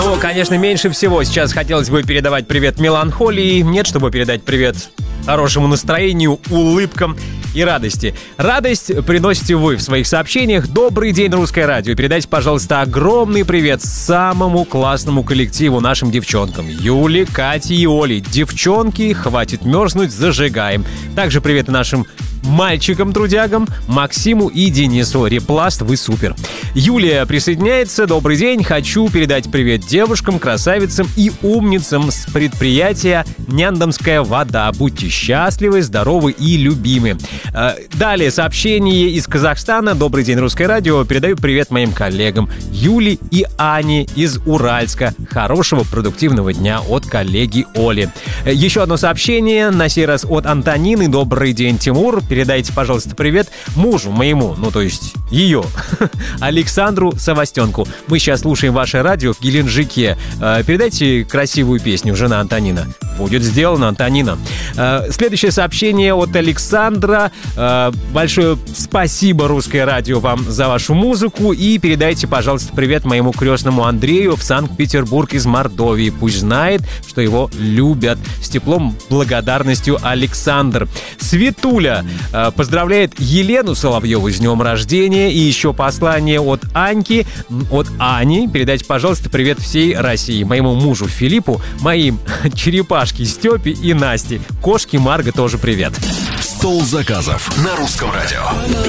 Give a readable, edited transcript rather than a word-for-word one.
Ну, конечно, меньше всего сейчас хотелось бы передавать привет меланхолии. Нет, чтобы передать привет хорошему настроению, улыбкам и радости. Радость приносите вы в своих сообщениях. Добрый день, Русское радио. Передайте, пожалуйста, огромный привет самому классному коллективу, нашим девчонкам. Юле, Кате и Оле. Девчонки, хватит мерзнуть, зажигаем. Также привет и нашим мальчикам-трудягам, Максиму и Денису. Репласт, вы супер. Юлия присоединяется. Добрый день. Хочу передать привет девушкам, красавицам и умницам с предприятия «Няндомская вода». Будьте счастливы, здоровы и любимы. Далее сообщение из Казахстана. Добрый день, Русское радио. Передаю привет моим коллегам Юле и Ане из Уральска. Хорошего продуктивного дня от коллеги Оли. Еще одно сообщение, на сей раз от Антонины. Добрый день, Тимур. Передайте, пожалуйста, привет мужу моему, ну то есть ее, Александру Савастенку. Мы сейчас слушаем ваше радио в Геленджике. Передайте красивую песню, жена Антонина. Будет сделано, Антонина. Следующее сообщение от Александра. Большое спасибо, Русское радио, вам за вашу музыку. И передайте, пожалуйста, привет моему крестному Андрею в Санкт-Петербург из Мордовии. Пусть знает, что его любят. С теплом, благодарностью, Александр. Светуля поздравляет Елену Соловьеву с днем рождения. И еще послание от Аньки, от Ани. Передайте, пожалуйста, привет всей России. Моему мужу Филиппу, моим черепашкам Степе и Насте. Кошке Марго тоже привет. Стол заказов на Русском радио.